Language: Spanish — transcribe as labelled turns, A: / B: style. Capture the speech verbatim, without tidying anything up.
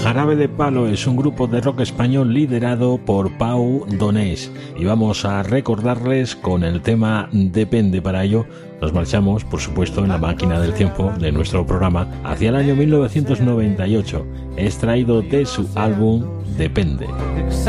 A: Jarabe de Palo es un grupo de rock español liderado por Pau Donés y vamos a recordarles con el tema Depende. Para ello nos marchamos, por supuesto, en la máquina del tiempo de nuestro programa hacia el año mil novecientos noventa y ocho, extraído de su álbum Depende.